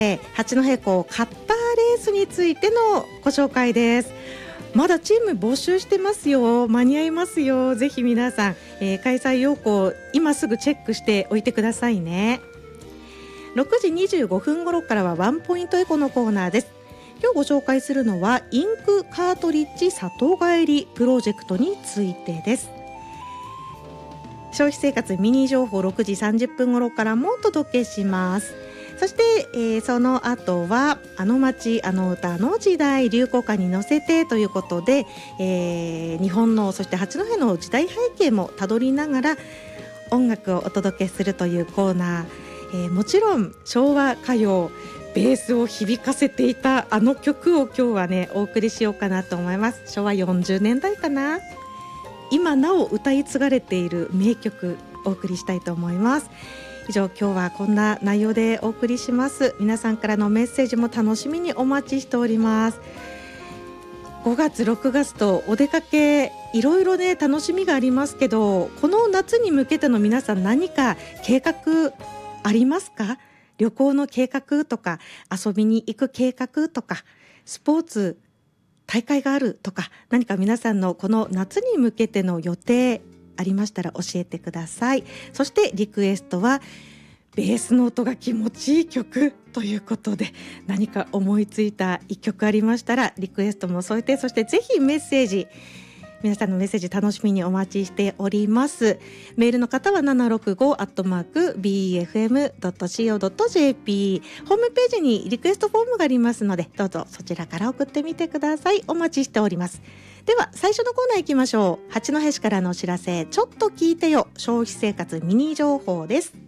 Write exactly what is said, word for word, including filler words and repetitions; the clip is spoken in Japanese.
八戸港カッターレースについてのご紹介です。まだチーム募集してますよ。間に合いますよ。ぜひ皆さん、えー、開催要項今すぐチェックしておいてくださいね。ろくじにじゅうごふん頃からはワンポイントエコのコーナーです。今日ご紹介するのはインクカートリッジ里帰りプロジェクトについてです。消費生活ミニ情報ろくじさんじゅっぷん頃からもお届けします。そして、えー、その後はあの街あの歌の時代流行歌に乗せてということで、えー、日本のそして八戸の時代背景もたどりながら音楽をお届けするというコーナー、えー、もちろん昭和歌謡ベースを響かせていたあの曲を今日はねお送りしようかなと思います。昭和よんじゅうねんだいかな。今なお歌い継がれている名曲お送りしたいと思います。以上、今日はこんな内容でお送りします。皆さんからのメッセージも楽しみにお待ちしております。ごがつろくがつとお出かけいろいろね楽しみがありますけど、この夏に向けての皆さん何か計画ありますか？旅行の計画とか遊びに行く計画とかスポーツ大会があるとか、何か皆さんのこの夏に向けての予定ありましたら教えてください。そしてリクエストはベースの音が気持ちいい曲ということで、何か思いついた一曲ありましたらリクエストも添えて、そしてぜひメッセージ、皆さんのメッセージ楽しみにお待ちしております。メールの方は ななろくご アットマーク ビーエフエム ドット シーオー ドット ジェーピー ホームページにリクエストフォームがありますので、どうぞそちらから送ってみてください。お待ちしております。では最初のコーナー行きましょう。八戸市からのお知らせ、ちょっと聞いてよ消費生活ミニ情報です。